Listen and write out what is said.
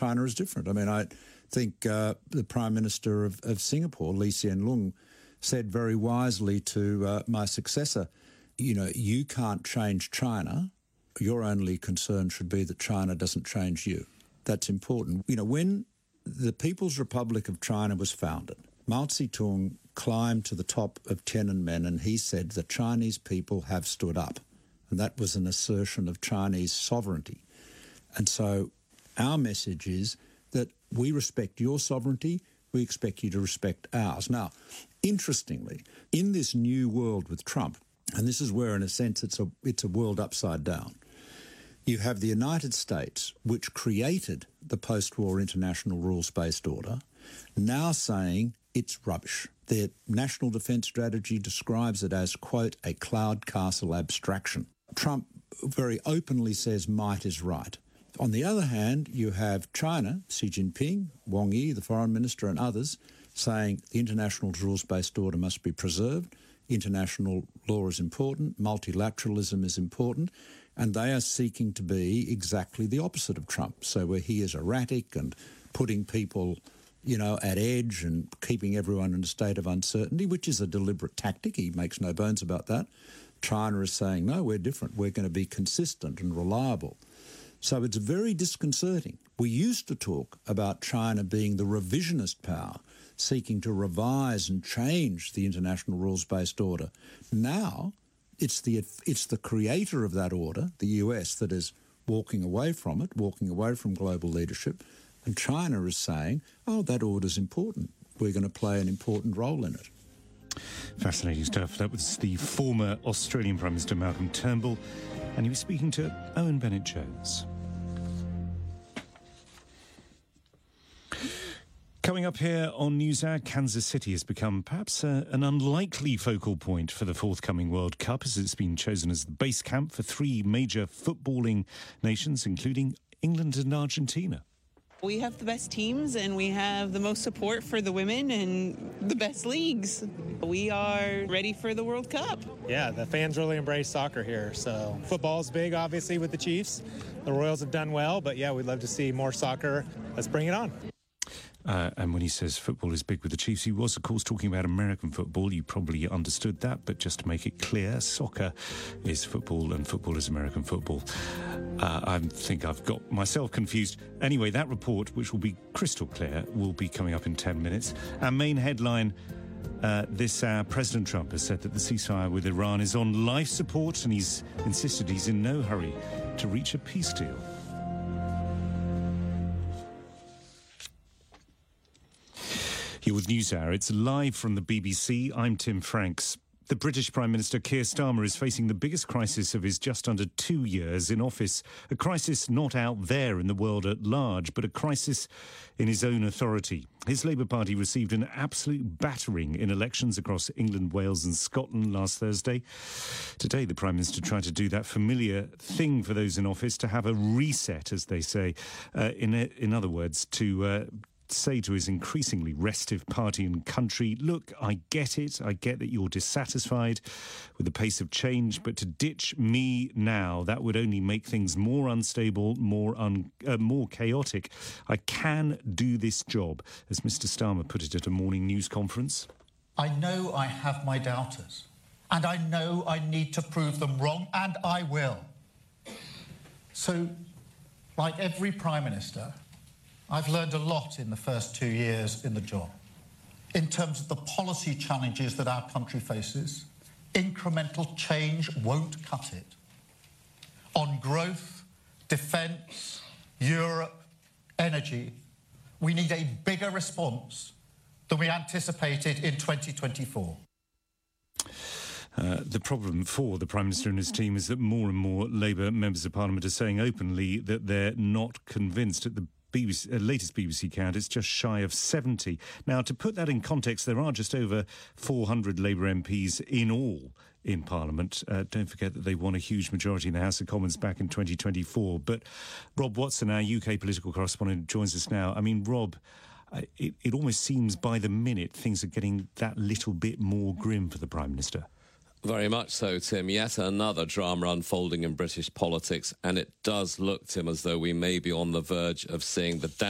China is different. I mean, I think the Prime Minister of Singapore, Lee Hsien Loong, said very wisely to my successor, you can't change China. Your only concern should be that China doesn't change you. That's important. When the People's Republic of China was founded, Mao Zedong climbed to the top of Tiananmen and he said the Chinese people have stood up. And that was an assertion of Chinese sovereignty. And so our message is that we respect your sovereignty, we expect you to respect ours. Now, interestingly, in this new world with Trump, and this is where, in a sense, it's a world upside down, you have the United States, which created the post-war international rules-based order, now saying it's rubbish. Their national defence strategy describes it as, quote, a cloud castle abstraction. Trump very openly says might is right. On the other hand, you have China, Xi Jinping, Wang Yi, the foreign minister, and others saying the international rules-based order must be preserved, international law is important, multilateralism is important, and they are seeking to be exactly the opposite of Trump. So where he is erratic and putting people, at edge and keeping everyone in a state of uncertainty, which is a deliberate tactic, he makes no bones about that, China is saying, no, we're different, we're going to be consistent and reliable. So it's very disconcerting. We used to talk about China being the revisionist power, seeking to revise and change the international rules-based order. Now, it's the creator of that order, the US, that is walking away from it, walking away from global leadership, and China is saying, oh, that order's important. We're going to play an important role in it. Fascinating stuff. That was the former Australian Prime Minister Malcolm Turnbull, and he was speaking to Owen Bennett-Jones. Coming up here on NewsHour, Kansas City has become perhaps an unlikely focal point for the forthcoming World Cup, as it's been chosen as the base camp for three major footballing nations, including England and Argentina. We have the best teams and we have the most support for the women and the best leagues. We are ready for the World Cup. Yeah, the fans really embrace soccer here. So football's big, obviously, with the Chiefs. The Royals have done well, but yeah, we'd love to see more soccer. Let's bring it on. And when he says football is big with the Chiefs, he was, of course, talking about American football. You probably understood that, but just to make it clear, soccer is football and football is American football. I think I've got myself confused. Anyway, that report, which will be crystal clear, will be coming up in 10 minutes. Our main headline this hour, President Trump has said that the ceasefire with Iran is on life support, and he's insisted he's in no hurry to reach a peace deal. Here with NewsHour, it's live from the BBC. I'm Tim Franks. The British Prime Minister Keir Starmer is facing the biggest crisis of his just under 2 years in office. A crisis not out there in the world at large, but a crisis in his own authority. His Labour Party received an absolute battering in elections across England, Wales and Scotland last Thursday. Today, the Prime Minister tried to do that familiar thing for those in office, to have a reset, as they say. In other words, to say to his increasingly restive party and country, look, I get it. I get that you're dissatisfied with the pace of change, but to ditch me now, that would only make things more unstable, more chaotic. I can do this job, as Mr. Starmer put it at a morning news conference. I know I have my doubters, and I know I need to prove them wrong, and I will. So, like every Prime Minister, I've learned a lot in the first 2 years in the job. In terms of the policy challenges that our country faces, incremental change won't cut it. On growth, defence, Europe, energy, we need a bigger response than we anticipated in 2024. The problem for the Prime Minister and his team is that more and more Labour members of Parliament are saying openly that they're not convinced. At the latest BBC count, it's just shy of 70. Now, to put that in context, there are just over 400 Labour MPs in all in Parliament. Don't forget that they won a huge majority in the House of Commons back in 2024. But Rob Watson, our UK political correspondent, joins us now. I mean, Rob, it almost seems by the minute things are getting that little bit more grim for the Prime Minister. Very much so, Tim. Yet another drama unfolding in British politics, and it does look, Tim, as though we may be on the verge of seeing the